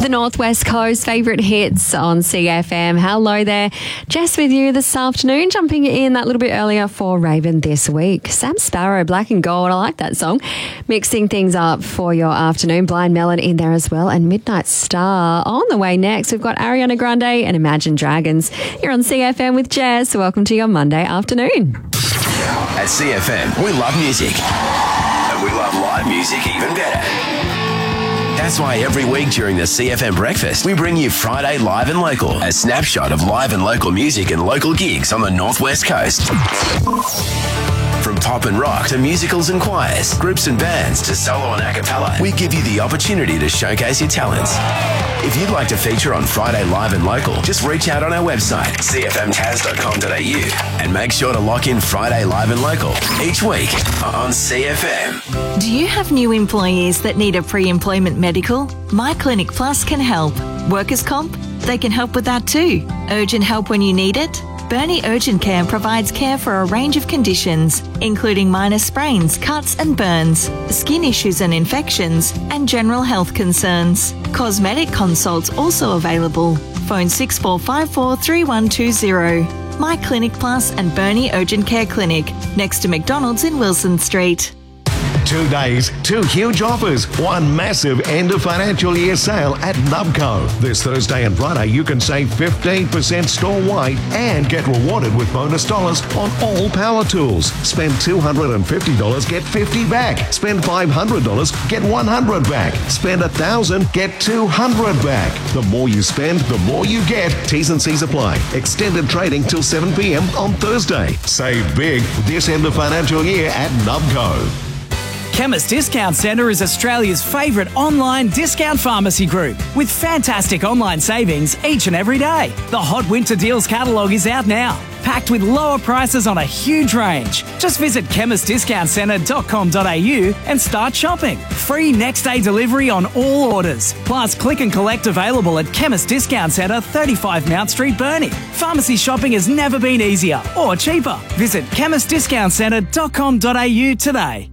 The Northwest Coast favourite hits on CFM. Hello there. Jess with you this afternoon, jumping in that little bit earlier for Raven this week. Sam Sparro, Black and Gold. I like that song. Mixing things up for your afternoon. Blind Melon in there as well. And Midnight Star on the way next. We've got Ariana Grande and Imagine Dragons. You're on CFM with Jess. Welcome to your Monday afternoon. At CFM, we love music. And we love live music even better. That's why every week during the CFM Breakfast, we bring you Friday Live and Local, a snapshot of live and local music and local gigs on the Northwest Coast. From pop and rock to musicals and choirs, groups and bands to solo and a cappella, we give you the opportunity to showcase your talents. If you'd like to feature on Friday Live and Local, just reach out on our website, cfmtas.com.au, and make sure to lock in Friday Live and Local each week on CFM. Do you have new employees that need a pre-employment medical? My Clinic Plus can help. Workers' comp? They can help with that too. Urgent help when you need it? Bernie Urgent Care provides care for a range of conditions, including minor sprains, cuts and burns, skin issues and infections, and general health concerns. Cosmetic consults also available. Phone 6454 3120. My Clinic Plus and Bernie Urgent Care Clinic, next to McDonald's in Wilson Street. 2 days, 2 huge offers, 1 massive end of financial year sale at Nubco. This Thursday and Friday, you can save 15% store-wide and get rewarded with bonus dollars on all power tools. Spend $250, get $50 back. Spend $500, get $100 back. Spend $1,000, get $200 back. The more you spend, the more you get. T's and C's apply. Extended trading till 7 p.m. on Thursday. Save big this end of financial year at Nubco. Chemist Discount Centre is Australia's favourite online discount pharmacy group with fantastic online savings each and every day. The Hot Winter Deals catalogue is out now, packed with lower prices on a huge range. Just visit chemistdiscountcentre.com.au and start shopping. Free next day delivery on all orders. Plus click and collect available at Chemist Discount Centre, 35 Mount Street, Burnie. Pharmacy shopping has never been easier or cheaper. Visit chemistdiscountcentre.com.au today.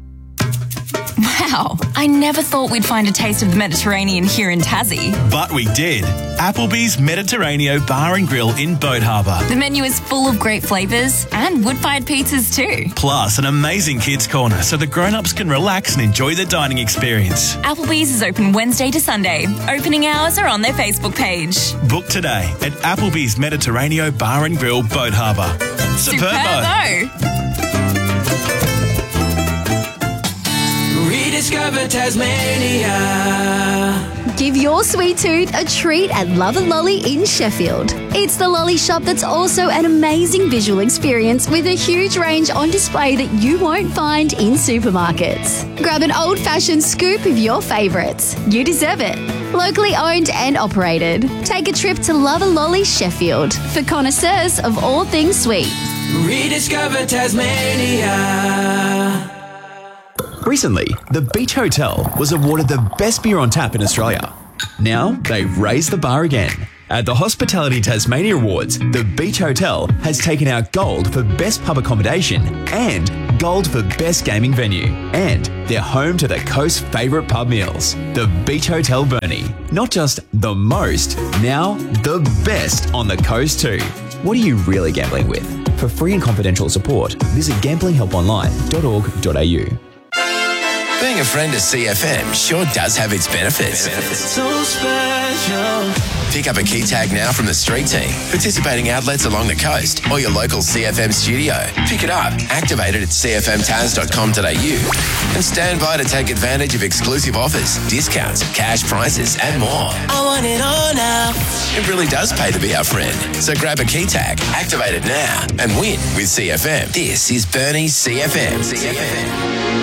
Wow, I never thought we'd find a taste of the Mediterranean here in Tassie. But we did. Applebee's Mediterraneo Bar and Grill in Boat Harbour. The menu is full of great flavours and wood-fired pizzas too. Plus an amazing kids' corner so the grown-ups can relax and enjoy the dining experience. Applebee's is open Wednesday to Sunday. Opening hours are on their Facebook page. Book today at Applebee's Mediterraneo Bar and Grill, Boat Harbour. Superbo! Rediscover Tasmania. Give your sweet tooth a treat at Love and Lolly in Sheffield. It's the lolly shop that's also an amazing visual experience with a huge range on display that you won't find in supermarkets. Grab an old-fashioned scoop of your favourites. You deserve it. Locally owned and operated. Take a trip to Love and Lolly Sheffield for connoisseurs of all things sweet. Rediscover Tasmania. Recently, the Beach Hotel was awarded the best beer on tap in Australia. Now, they've raised the bar again. At the Hospitality Tasmania Awards, the Beach Hotel has taken out gold for best pub accommodation and gold for best gaming venue. And they're home to the coast's favourite pub meals. The Beach Hotel Burnie. Not just the most, now the best on the coast too. What are you really gambling with? For free and confidential support, visit gamblinghelponline.org.au. Being a friend of CFM sure does have its benefits. So special. Pick up a key tag now from the street team, participating outlets along the coast, or your local CFM studio. Pick it up, activate it at cfmtas.com.au, and stand by to take advantage of exclusive offers, discounts, cash prizes, and more. I want it all now. It really does pay to be our friend. So grab a key tag, activate it now, and win with CFM. This is Bernie's CFM.